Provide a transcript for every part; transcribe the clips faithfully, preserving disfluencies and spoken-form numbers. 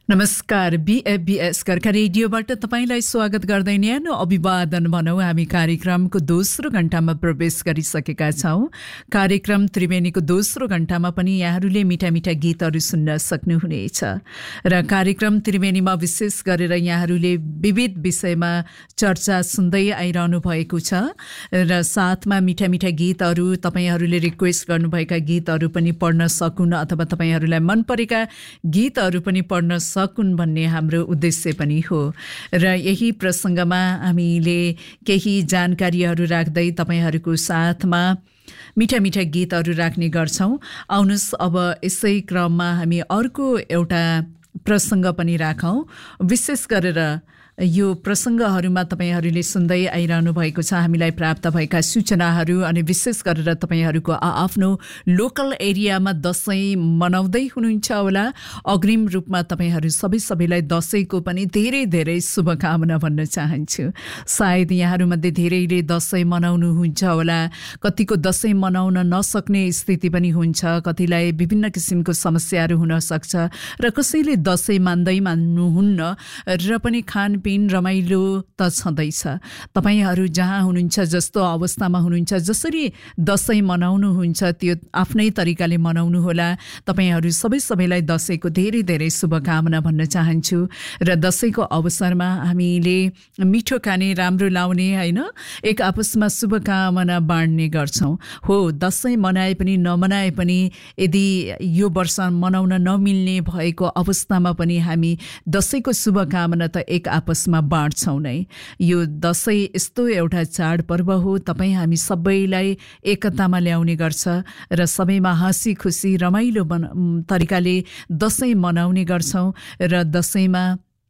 नमस्कार, बीएफबीएस कर्का रेडियोबाट तपाईंलाई स्वागत गर्दै न्यानो अभिवादन भनौं। हामी कार्यक्रमको दोस्रो घण्टामा प्रवेश गरिसकेका छौं। कार्यक्रम त्रिवेणीको दोस्रो घण्टामा पनि यहाँहरूले मिठा मिठा गीतहरू सुन्न सक्नुहुनेछ र कार्यक्रम त्रिवेणीमा विशेष गरेर यहाँहरूले विविध विषयमा चर्चा सुन्दै आइरहनु भएको छ र साथमा मिठा मिठा गीतहरू तपाईंहरूले रिक्वेस्ट गर्नुभएका गीतहरू पनि पढ्न सकुन् अथवा तपाईंहरूलाई मन परेका गीतहरू पनि पढ्न सकुन् भन्ने हाम्रो उद्देश्य पनि हो र यही प्रसंगमा हामीले केही जानकारीहरू राख्दै तपाईहरुको साथमा मिठा मिठा गीतहरू राख्ने गर्छौं। आउनुस् अब यसै क्रममा हामी अर्को एउटा प्रसंग पनि राखौं। विशेष गरेर यो प्रसंगहरुमा तपाईहरुले सुन्दै आइरहनु भएको छ हामीलाई प्राप्त भएका सूचनाहरू अनि विशेष गरेर तपाईहरुको आफ्नो लोकल एरियामा दशैं मनाउँदै हुनुहुन्छ होला। अग्रिम रूपमा तपाईहरु सबै सबैलाई दशैंको पनि धेरै धेरै शुभकामना भन्न चाहन्छु। सायद यहाँहरु मध्ये धेरैले दशैं मनाउनु हुन्छ होला, कतिको दशैं मनाउन नसक्ने स्थिति पनि हुन्छ, कतिलाई विभिन्न किसिमको समस्याहरू हुन सक्छ र कसैले दशैं मान्दै मान्नुहुन्न र पनि खान पिन रमाइलो त छँदैछ। तपाईहरु जहाँ हुनुहुन्छ, जस्तो अवस्थामा हुनुहुन्छ, जसरी दशैं मनाउनु हुन्छ त्यो आफ्नै तरिकाले मनाउनु होला। तपाईहरु सबै सबैलाई दशैंको धेरै धेरै शुभकामना भन्न चाहन्छु र दशैंको अवसरमा हामीले मिठो खाने, राम्रो लाउने, हैन, एक आपसमा शुभकामना बाँड्ने गर्छौं। हो, दशैं मनाए पनि नमनाए पनि यदि यो वर्ष मनाउन नमिल्ने भएको अवस्थामा पनि हामी दशैंको शुभकामना त एक आपस मा बाँड्छौं नै। यो दशैं यस्तो एउटा चाडपर्व हो, तपाई हामी सबैलाई एकतामा ल्याउने गर्छ र सबैमा हाँसी खुसी रमाइलो तरिकाले दशैं मनाउने गर्छौं र दशैंमा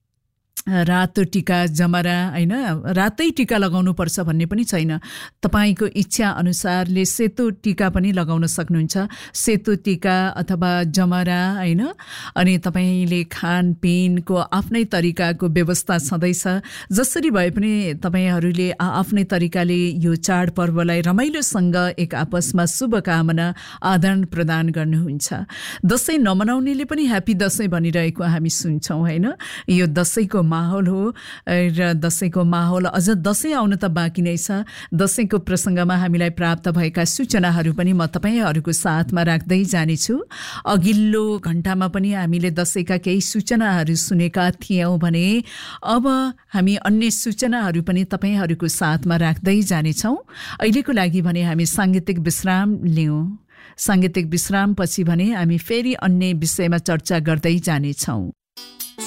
रातो टीका जमरा, हैन, रातै टीका लगाउनु पर्छ भन्ने पनि छैन। तपाईको इच्छा अनुसारले सेतो टीका पनि लगाउन सक्नुहुन्छ। सेतो टीका अथवा जमरा, हैन, अनि तपाईले खानपिनको आफ्नै तरिकाको व्यवस्था छँदैछ। जसरी भए पनि तपाईहरुले आफ्नै तरिकाले यो चाडपर्वलाई रमाइलोसँग एक आपसमा शुभकामना आदान प्रदान गर्नुहुन्छ। दशैं नमनाउनेले पनि ह्यापी दशैं भनिरहेको हामी सुन्छौं, हैन। यो दशैंको माहौल हो र दशैंको माहौल अझ दशैं आउन त बाँकी नै छ। दशैंको प्रसंगमा हामीलाई प्राप्त भएका सूचनाहरू पनि म तपाईहरुको साथमा राख्दै जानेछु। अघिल्लो घण्टामा पनि हामीले दशैंका केही सूचनाहरू सुनेका थियौं भने अब हामी अन्य सूचनाहरू पनि तपाईहरुको साथमा राख्दै जानेछौं। अहिलेको लागि भने हामी सांगीतिक विश्राम लियौं। सांगीतिक विश्रामपछि भने हामी फेरि अन्य विषयमा चर्चा गर्दै जानेछौं।